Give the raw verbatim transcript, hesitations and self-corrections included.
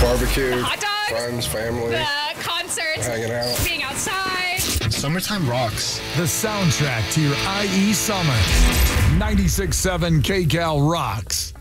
barbecue, hot dogs, friends, family, the concerts, hanging out, being outside. Summertime rocks. The soundtrack to your I E summer. ninety-six point seven K Cal rocks.